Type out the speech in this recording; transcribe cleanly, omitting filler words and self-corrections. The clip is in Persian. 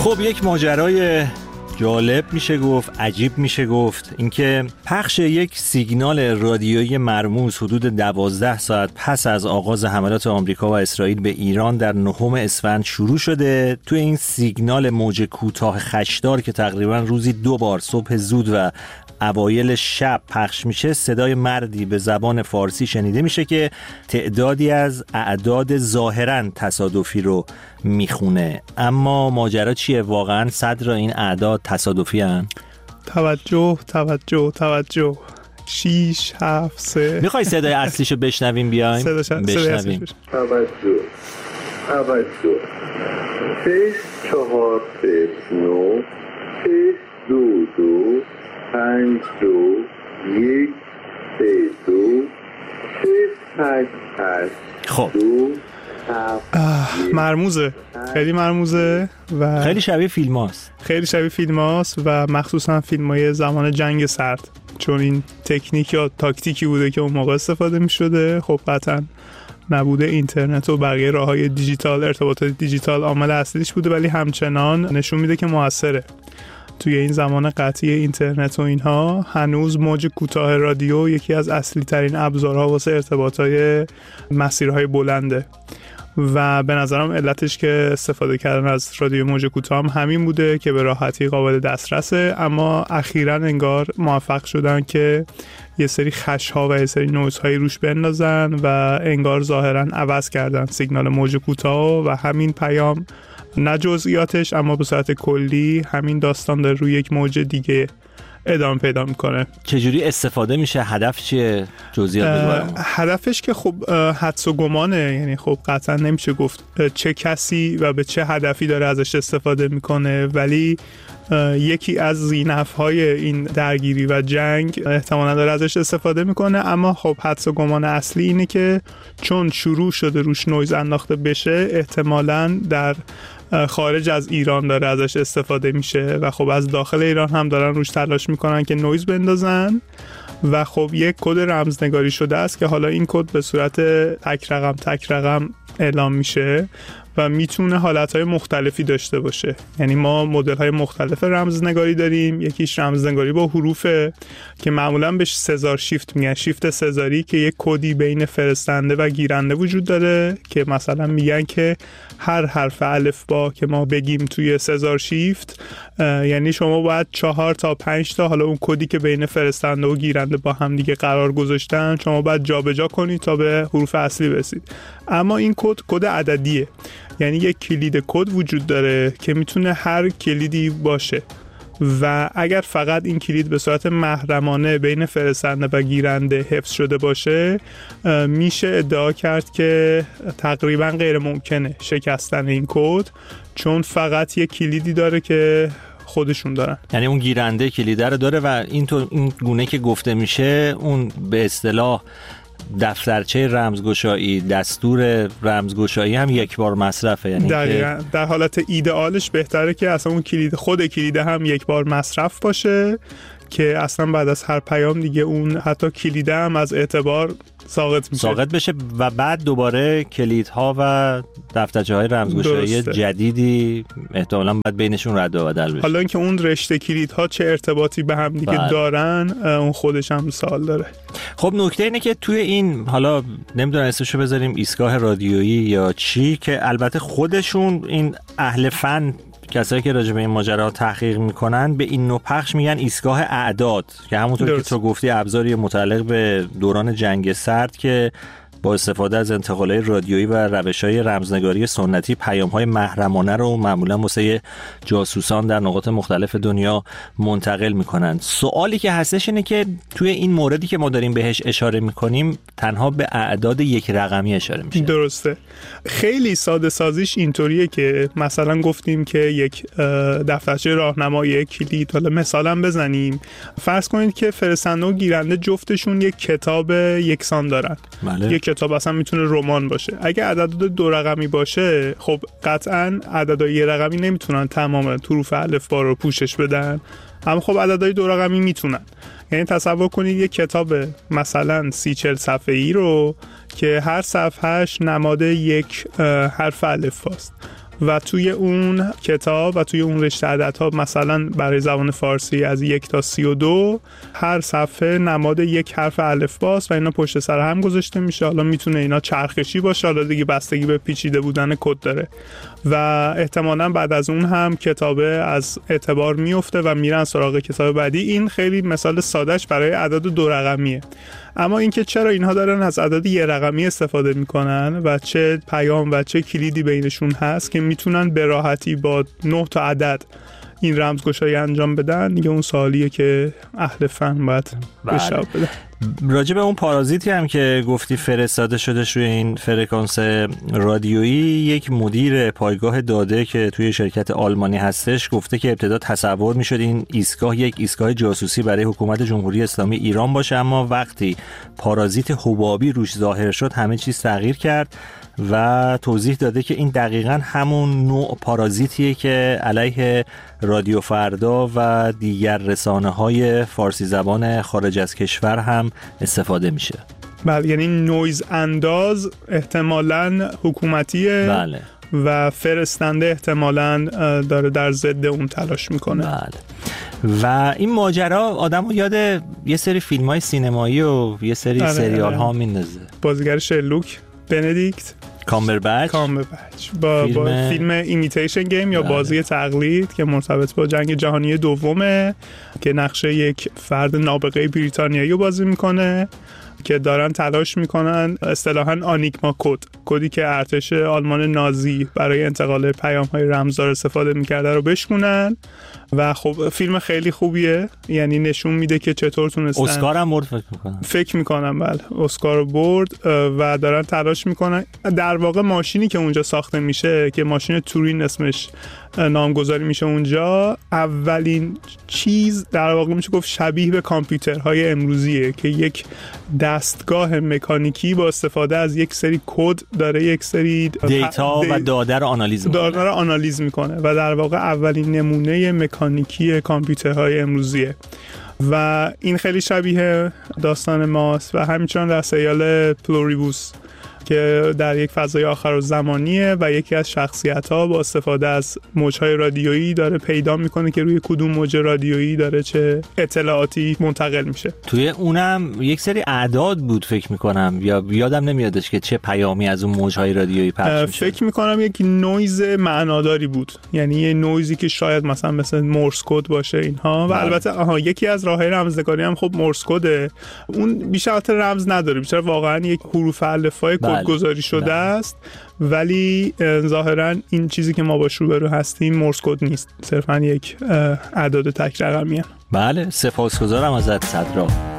خب یک ماجرای جالب میشه گفت، عجیب میشه گفت، اینکه پخش یک سیگنال رادیویی مرموز حدود 12 ساعت پس از آغاز حملات آمریکا و اسرائیل به ایران در 9 اسفند شروع شده. توی این سیگنال موج کوتاه خشدار که تقریبا روزی 2 بار صبح زود و اوایل شب پخش میشه، صدای مردی به زبان فارسی شنیده میشه که تعدادی از اعداد ظاهراً تصادفی رو میخونه. اما ماجرا چیه؟ واقعاً صدر این اعداد تصادفی هن؟ توجه 6 7 3. میخوای صدای اصلیشو بشنویم؟ بیایم بشنویم. توجه 6 4 3 9 6 2 2 5 2 1 3 2 6 8 8. خب مرموزه، خیلی مرموزه و خیلی شبیه فیلم هاست و مخصوصا فیلم های زمان جنگ سرد، چون این تکنیک یا تاکتیکی بوده که اون موقع استفاده می شده. خب قطعا نبوده اینترنت و بقیه راه‌های دیجیتال، ارتباطات دیجیتال عامل اصلیش بوده، ولی همچنان نشون میده که موثره. توی این زمان قطعی اینترنت و اینها هنوز موج کوتاه رادیو یکی از اصلی ترین ابزارها واسه ارتباطهای مسیرهای بلنده و به نظرم علتش که استفاده کردن از رادیو موج کوتاه هم همین بوده که به راحتی قابل دسترسه. اما اخیراً انگار موفق شدن که یه سری خش‌ها و یه سری نویزهایی روش بندازن و انگار ظاهراً عوض کردن سیگنال موج کوتاه و همین پیام، نه جزئیاتش اما به صورت کلی همین داستان داره روی یک موج دیگه ادامه پیدا میکنه. چجوری استفاده میشه؟ هدف چیه؟ جزئیات بگو. هدفش که خب حدس و گمانه، یعنی خب قطعا نمیشه گفت چه کسی و به چه هدفی داره ازش استفاده میکنه، ولی یکی از زینف‌های این درگیری و جنگ احتمالاً داره ازش استفاده میکنه. اما خب حدس و گمان اصلی اینه که چون شروع شده روش نویز انداخته بشه، احتمالاً در خارج از ایران داره ازش استفاده میشه و خب از داخل ایران هم دارن روش تلاش میکنن که نویز بندازن و خب یک کد رمزنگاری شده است که حالا این کد به صورت تک رقم اعلام میشه و میتونه حالتهای مختلفی داشته باشه. یعنی ما مدل‌های مختلف رمزنگاری داریم. یکیش رمزنگاری با حروفه که معمولاً بهش سزار شیفت میگن، شیفت سزاری، که یک کدی بین فرستنده و گیرنده وجود داره که مثلا میگن که هر حرف الفبا که ما بگیم توی سزار شیفت، یعنی شما باید 4 تا 5 تا حالا اون کدی که بین فرستنده و گیرنده با هم دیگه قرار گذاشتن شما باید جابجا کنید تا به حروف اصلی برسید. اما این کد عددیه، یعنی یک کلید کد وجود داره که میتونه هر کلیدی باشه و اگر فقط این کلید به صورت محرمانه بین فرستنده و گیرنده حفظ شده باشه، میشه ادعا کرد که تقریبا غیر ممکنه شکستن این کد، چون فقط یک کلیدی داره که خودشون دارن. یعنی اون گیرنده کلیده رو داره و این گونه که گفته میشه اون به اصطلاح دفترچه رمزگشایی، دستور رمزگشایی هم یک بار مصرفه. یعنی در حالت ایدئالش بهتره که اصلا اون خود کلید هم یک بار مصرف باشه که اصلا بعد از هر پیام دیگه اون حتی کلیده هم از اعتبار ساقط بشه و بعد دوباره کلیدها و دفترچه‌های رمزگشایی جدیدی احتمالاً باید بینشون رد و بدل بشه. حالا اینکه اون رشته کلیدها چه ارتباطی به هم دیگه دارن اون خودش هم سوال داره. خب نکته اینه که توی این، حالا نمیدونم اسمشو بذاریم ایستگاه رادیویی یا چی، که البته خودشون این اهل فن، کسایی که راجع به این ماجرا تحقیق میکنن، به این نوع پخش میگن ایستگاه اعداد، که همونطور که تو گفتی ابزاری متعلق به دوران جنگ سرد که با استفاده از انتقالات رادیویی و روش‌های رمزنگاری سنتی پیام‌های محرمانه رو معمولاً واسه جاسوسان در نقاط مختلف دنیا منتقل می‌کنن. سوالی که هستش اینه که توی این موردی که ما داریم بهش اشاره می‌کنیم تنها به اعداد یک رقمی اشاره میشه. درسته. خیلی ساده سازیش اینطوریه که مثلا گفتیم که یک دفترچه راهنمایی، یک کلید، حالا مثلا بزنیم، فرض کنید که فرستنده و گیرنده جفتشون یک کتاب یکسان دارن. بله. یک کتاب اصلا میتونه رمان باشه. اگه عدد 2 رقمی باشه، خب قطعاً عددهای 1 رقمی نمیتونن تمام حروف الفبا رو پوشش بدن، اما خب عددهای 2 رقمی میتونن. یعنی تصور کنید یک کتاب مثلا 30-40 صفحه‌ای رو که هر صفحهش نماد یک حرف الفباست. و توی اون کتاب و توی اون رشته عددها مثلا برای زبان فارسی از 1 تا 32 هر صفحه نماد یک حرف الفباست و اینا پشت سر هم گذاشته میشه. حالا میتونه اینا چرخشی باشه، حالا دیگه بستگی به پیچیده بودن کد داره و احتمالاً بعد از اون هم کتابه از اعتبار میفته و میرن سراغ کتاب بعدی. این خیلی مثال سادهش برای اعداد 2 رقمیه. اما اینکه چرا اینها دارن از اعداد 1 رقمی استفاده میکنن و چه پیام و چه کلیدی بینشون هست که میتونن به راحتی با 9 تا عدد این رمزگشایی انجام بدن، دیگه اون سوالیه که اهل فن باید جواب بدن. راجع به اون پارازیتی هم که گفتی فرستاده شدش روی این فرکانس رادیویی، یک مدیر پایگاه داده که توی شرکت آلمانی هستش گفته که ابتدا تصور میشد این ایستگاه یک ایستگاه جاسوسی برای حکومت جمهوری اسلامی ایران باشه، اما وقتی پارازیت حبابی روش ظاهر شد همه چیز تغییر کرد و توضیح داده که این دقیقاً همون نوع پارازیتیه که علیه رادیو فردا و دیگر رسانه‌های فارسی زبان خارج از کشور هم استفاده میشه. بله، یعنی نویز انداز احتمالاً حکومتیه. بله. و فرستنده احتمالاً داره در ضد اون تلاش میکنه. بله. و این ماجرا آدمو یاد یه سری فیلم‌های سینمایی و یه سری سریال ها میندازه. بازیگر شرلوک بندیکت کامبربچ با فیلم ایمیتیشن گیم یا بازی تقلید که مرتبط با جنگ جهانی دومه که نقشه یک فرد نابغه بریتانیایی رو بازی میکنه که دارن تلاش میکنن اصطلاحاً آنیگما کدی که ارتش آلمان نازی برای انتقال پیام‌های رمزدار استفاده میکرده رو بشکنن. و خب فیلم خیلی خوبیه، یعنی نشون میده که چطور تونستن. اسکار هم برد فکر میکنم. بله، اسکار برد و دارن تلاش میکنن. در واقع ماشینی که اونجا ساخته میشه که ماشین تورین اسمش نامگذاری میشه اونجا، اولین چیز در واقع میشه گفت شبیه به کامپیوترهای امروزیه که یک دستگاه مکانیکی با استفاده از یک سری کد داره یک سری دیتا و داده رو آنالیز میکنه و در واقع اولین نمونه مکانیکی کامپیوترهای امروزیه و این خیلی شبیه داستان ماست. و همچنان در سریال پلوریبوس که در یک فضای آخرالزمانیه و یکی از شخصیت‌ها با استفاده از موج‌های رادیویی داره پیدا میکنه که روی کدوم موج رادیویی داره چه اطلاعاتی منتقل میشه. توی اونم یک سری اعداد بود فکر میکنم، یا یادم نمیادش که چه پیامی از اون موج‌های رادیویی پخش میشه. فکر میکنم یک نویز معناداری بود، یعنی یه نویزی که شاید مثل مورس کد باشه اینها. و البته یکی از راههای رمزنگاری هم خب مورس کده، اون بیشتر رمز نداره، بیشتر واقعا یک حروف الفبای گذاری شده است، ولی ظاهرا این چیزی که ما باش روبرو هستیم مورس کد نیست، صرفا یک اعداد تک رقمیه. بله، سپاسگزارم ازت صدرا.